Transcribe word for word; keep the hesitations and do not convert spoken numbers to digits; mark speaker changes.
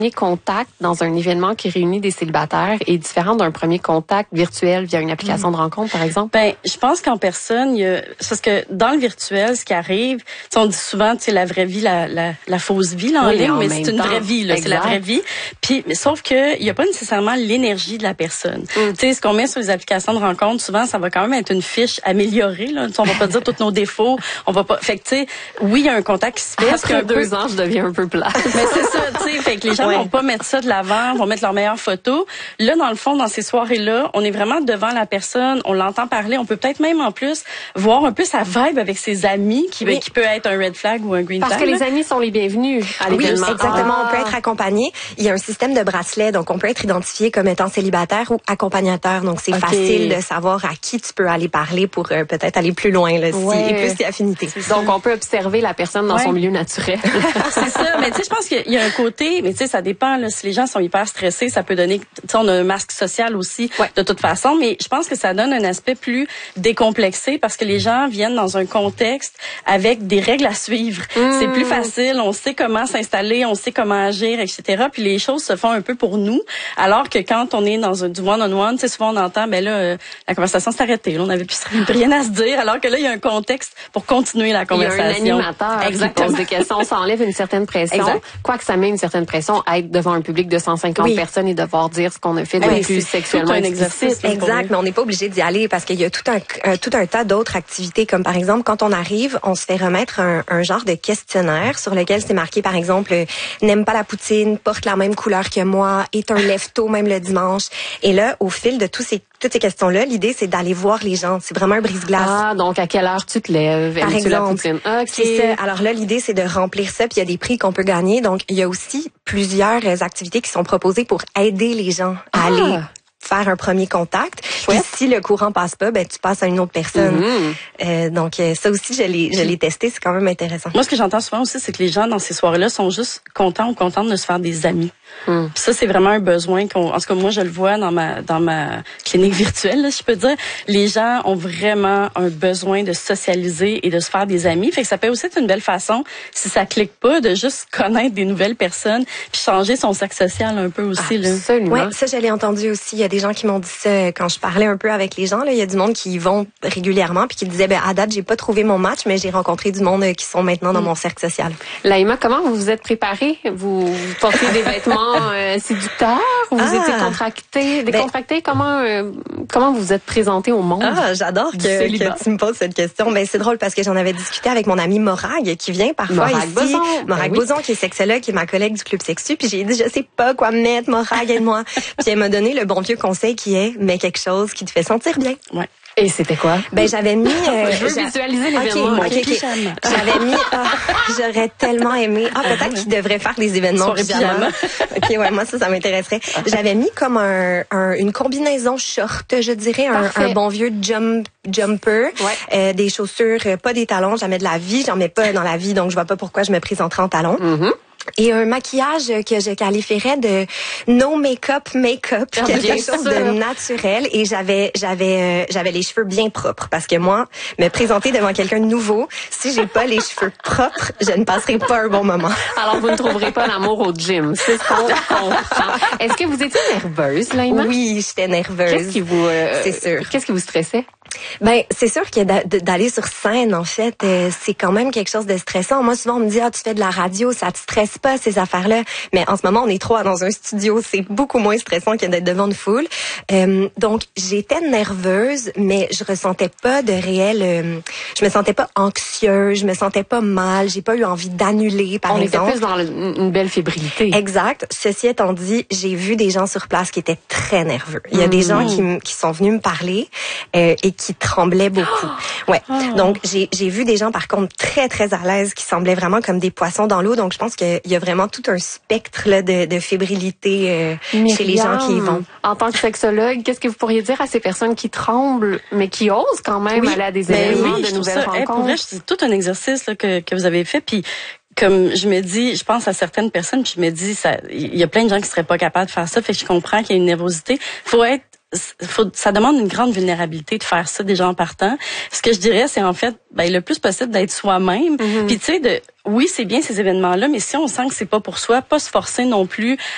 Speaker 1: premier contact dans un événement qui réunit des célibataires est différent d'un premier contact virtuel via une application mmh. de rencontre, par exemple?
Speaker 2: Ben, je pense qu'en personne, il y a, parce que dans le virtuel, ce qui arrive, on dit souvent, tu sais, la vraie vie, la, la, la fausse vie, là, en
Speaker 1: oui,
Speaker 2: ligne,
Speaker 1: en
Speaker 2: mais c'est une
Speaker 1: temps.
Speaker 2: vraie vie, là, c'est la vraie vie. Puis, sauf que, il y a pas nécessairement l'énergie de la personne. Mmh. Tu sais, ce qu'on met sur les applications de rencontre, souvent, ça va quand même être une fiche améliorée, là. On va pas dire tous nos défauts, on va pas, fait que, tu sais, oui, il y a un contact qui se fait.
Speaker 1: Après deux
Speaker 2: peu...
Speaker 1: ans, je deviens un peu plate.
Speaker 2: Mais c'est ça, tu sais, fait que les gens
Speaker 1: ouais.
Speaker 2: vont pas mettre ça de l'avant, vont mettre leurs meilleures photos. Là, dans le fond, dans ces soirées-là, on est vraiment devant la personne, on l'entend parler, on peut peut-être même en plus voir un peu sa vibe avec ses amis, qui, oui. qui peut être un red flag ou un green
Speaker 1: Parce
Speaker 2: flag.
Speaker 1: Parce que les amis sont les bienvenus à l'événement.
Speaker 3: Oui, exactement.
Speaker 1: Ah.
Speaker 3: On peut être accompagné. Il y a un système de bracelet, donc on peut être identifié comme étant célibataire ou accompagnateur. Donc c'est okay. facile de savoir à qui tu peux aller parler pour euh, peut-être aller plus loin, là,
Speaker 1: ouais.
Speaker 3: si, et plus tes affinités.
Speaker 1: Donc on peut observer la personne dans ouais. son milieu naturel.
Speaker 2: C'est ça. Mais tu sais, je pense qu'il y a un côté, mais tu sais, ça dépend. Là, si les gens sont hyper stressés, ça peut donner. Tu sais, on a un masque social aussi, ouais. de toute façon. Mais je pense que ça donne un aspect plus décomplexé parce que les gens viennent dans un contexte avec des règles à suivre. Mmh. C'est plus facile. On sait comment s'installer, on sait comment agir, et cetera. Puis les choses se font un peu pour nous. Alors que quand on est dans un, du one-on-one, tu sais, souvent on entend, ben là, euh, la conversation s'est arrêtée. Là, on n'avait plus rien à se dire. Alors que là, il y a un contexte pour continuer la conversation.
Speaker 1: Il y a un animateur Exactement. qui pose des questions. Ça enlève une certaine pression.
Speaker 2: Exact.
Speaker 1: Quoique ça met une certaine pression à être devant un public de cent cinquante oui. personnes et devoir dire ce qu'on a fait de oui, plus sexuellement
Speaker 2: un exercice.
Speaker 3: Exact, mais on n'est pas obligé d'y aller parce qu'il y a tout un, un tout un tas d'autres activités, comme par exemple, quand on arrive, on se fait remettre un, un genre de questionnaire sur lequel c'est marqué, par exemple, n'aime pas la poutine, porte la même couleur que moi, est un lève-tôt même le dimanche. Et là, au fil de tous ces toutes ces questions-là, l'idée, c'est d'aller voir les gens. C'est vraiment un brise-glace.
Speaker 1: Ah, donc à quelle heure tu te lèves?
Speaker 3: Par exemple.
Speaker 1: La poutine? Okay.
Speaker 3: C'est ça. Alors là, l'idée, c'est de remplir ça, puis il y a des prix qu'on peut gagner. Donc, il y a aussi plusieurs activités qui sont proposées pour aider les gens à ah. aller faire un premier contact. Puis si le courant passe pas, ben tu passes à une autre personne. Mm-hmm. Euh, donc ça aussi, je l'ai, je l'ai testé. C'est quand même intéressant.
Speaker 2: Moi, ce que j'entends souvent aussi, c'est que les gens dans ces soirées-là sont juste contents ou contentes de se faire des amis. Mm. Puis ça, c'est vraiment un besoin qu'on. En tout cas, moi, je le vois dans ma dans ma clinique virtuelle, là, je peux dire. Les gens ont vraiment un besoin de socialiser et de se faire des amis. Fait que ça peut aussi être une belle façon, si ça clique pas, de juste connaître des nouvelles personnes, puis changer son cercle social un peu aussi.
Speaker 1: Absolument.
Speaker 3: Là. Ouais, ça, je l'ai entendu aussi. Il y a des gens qui m'ont dit ça quand je parlais un peu avec les gens. Là, il y a du monde qui y vont régulièrement puis qui disaient, ben à date, j'ai pas trouvé mon match, mais j'ai rencontré du monde qui sont maintenant dans mm. mon cercle social.
Speaker 1: Laïma, comment vous vous êtes préparée? Vous, vous portez des vêtements euh, séducteurs? Vous ah, étiez contractée, décontractée? Ben, comment euh, comment vous vous êtes présentée au monde?
Speaker 3: Ah, j'adore que, que tu me poses cette question. Ben c'est drôle parce que j'en avais discuté avec mon ami Morag qui vient parfois
Speaker 1: Morag
Speaker 3: ici.
Speaker 1: Boson.
Speaker 3: Morag
Speaker 1: ben
Speaker 3: Boson, oui. qui est sexologue, qui est ma collègue du club sexu. Puis j'ai dit, je sais pas quoi mettre, Morag, aide-moi. Puis elle m'a donné le bon vieux conseil qui est, mets quelque chose qui te fait sentir bien.
Speaker 2: Ouais.
Speaker 1: Et c'était quoi?
Speaker 3: Ben j'avais mis. Euh,
Speaker 1: je veux visualiser l'événement.
Speaker 3: Okay, okay, okay. J'avais mis. Oh, j'aurais tellement aimé. Ah peut-être qu'il devrait faire des événements pyjama. Ok ouais moi ça ça m'intéresserait. J'avais mis comme un, un une combinaison short, je dirais un, un bon vieux jump jumper,
Speaker 1: ouais.
Speaker 3: euh, des chaussures, pas des talons. J'en mets de la vie, j'en mets pas dans la vie donc je vois pas pourquoi je me présenterais en talons.
Speaker 1: Mm-hmm.
Speaker 3: Et un maquillage que je qualifierais de no make-up make-up,
Speaker 1: ah,
Speaker 3: quelque chose de naturel. Et j'avais j'avais euh, j'avais les cheveux bien propres parce que moi, me présenter devant quelqu'un de nouveau, si j'ai pas les cheveux propres, je ne passerai pas un bon moment.
Speaker 1: Alors vous ne trouverez pas l'amour au gym, c'est ce qu'on comprend. Est-ce que vous étiez nerveuse, Laïma?
Speaker 3: Oui, j'étais nerveuse.
Speaker 1: Qu'est-ce qui vous euh,
Speaker 3: c'est sûr.
Speaker 1: Qu'est-ce qui vous stressait?
Speaker 3: Ben, c'est sûr que d'aller sur scène, en fait, euh, c'est quand même quelque chose de stressant. Moi, souvent, on me dit, ah, tu fais de la radio, ça te stresse pas, ces affaires-là. Mais en ce moment, on est trois dans un studio. C'est beaucoup moins stressant que d'être devant une foule. Euh, donc, j'étais nerveuse, mais je ressentais pas de réel... Euh, je me sentais pas anxieuse, je me sentais pas mal, j'ai pas eu envie d'annuler, par
Speaker 1: on
Speaker 3: exemple.
Speaker 1: On était plus dans le, une belle fébrilité.
Speaker 3: Exact. Ceci étant dit, j'ai vu des gens sur place qui étaient très nerveux. Il y a mmh. des gens qui, qui sont venus me parler euh, et qui tremblaient beaucoup. Ouais. Oh. Donc j'ai j'ai vu des gens par contre très très à l'aise qui semblaient vraiment comme des poissons dans l'eau. Donc je pense qu'il y a vraiment tout un spectre là de, de fébrilité euh,
Speaker 1: Myriam,
Speaker 3: chez les gens qui y vont.
Speaker 1: En tant que sexologue, qu'est-ce que vous pourriez dire à ces personnes qui tremblent mais qui osent quand même oui. aller à des événements
Speaker 2: oui,
Speaker 1: de nouvelles
Speaker 2: ça,
Speaker 1: rencontres?
Speaker 2: Hey, pour vrai, c'est tout un exercice là, que que vous avez fait puis comme je me dis, je pense à certaines personnes puis je me dis ça il y a plein de gens qui seraient pas capables de faire ça, fait que je comprends qu'il y a une nervosité. Faut être Faut, ça demande une grande vulnérabilité de faire ça déjà en partant. Ce que je dirais, c'est en fait, ben le plus possible d'être soi-même. Mm-hmm. Puis tu sais, de oui, c'est bien ces événements-là, mais si on sent que c'est pas pour soi, pas se forcer non plus